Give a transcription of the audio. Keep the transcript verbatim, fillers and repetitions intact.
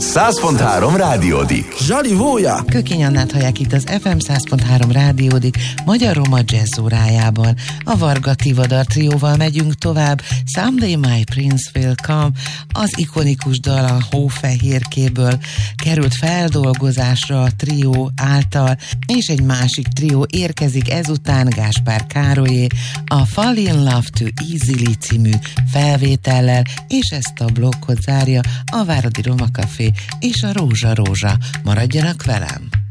száz pont három Rádiódik. Zsali Vója! Kökény Annát hallják itt az ef em száz pont három Rádiódik magyar roma jazz órájában. A Varga Tivadar trióval megyünk tovább. Someday My Prince Will Come, az ikonikus dal a Hófehérkéből került feldolgozásra a trió által, és egy másik trió érkezik ezután, Gáspár Károlyé, a Fall in Love Too Easily című felvétellel, és ezt a blokkot zárja a Váradi Roma Café és a Rózsa Rózsa. Maradjanak velem!